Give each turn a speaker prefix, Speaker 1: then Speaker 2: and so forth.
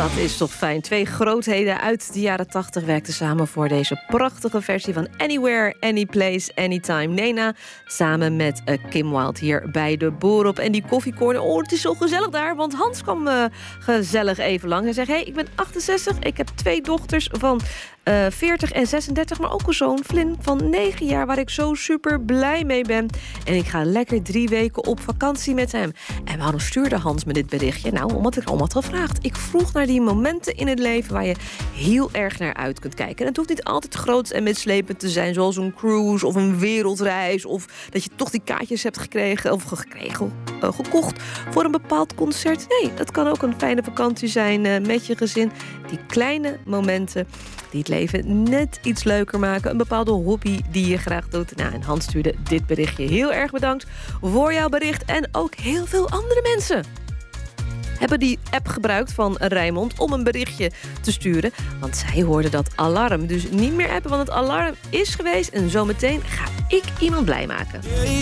Speaker 1: Dat is toch fijn. 2 grootheden uit de jaren 80 werkten samen voor deze prachtige versie van Anywhere, Anyplace, Anytime. Nena samen met Kim Wilde hier bij de Boer en die koffiecorner. Oh, het is zo gezellig daar, want Hans kwam gezellig even lang. Hij zegt, hey, ik ben 68, ik heb 2 dochters van 40 en 36, maar ook een zoon, Flynn, van 9 jaar... waar ik zo super blij mee ben. En ik ga lekker 3 weken op vakantie met hem. En waarom stuurde Hans me dit berichtje? Nou, omdat ik allemaal had gevraagd. Ik vroeg naar die momenten in het leven waar je heel erg naar uit kunt kijken. En het hoeft niet altijd groots en mitslepend te zijn, zoals een cruise of een wereldreis, of dat je toch die kaartjes hebt gekocht voor een bepaald concert. Nee, dat kan ook een fijne vakantie zijn met je gezin. Die kleine momenten die het leven net iets leuker maken. Een bepaalde hobby die je graag doet. Nou, en Hans stuurde dit berichtje. Heel erg bedankt voor jouw bericht. En ook heel veel andere mensen hebben die app gebruikt van Rijnmond om een berichtje te sturen. Want zij hoorden dat alarm. Dus niet meer appen, want het alarm is geweest. En zometeen ga ik iemand blij maken.